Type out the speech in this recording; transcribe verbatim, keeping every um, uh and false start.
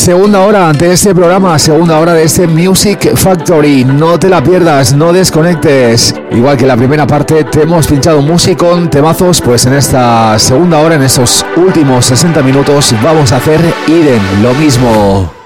Segunda hora de este programa, segunda hora de este Music Factory. No te la pierdas, no desconectes. Igual que la primera parte, te hemos pinchado música con temazos, pues en esta segunda hora, en estos últimos sesenta minutos, vamos a hacer idem, lo mismo.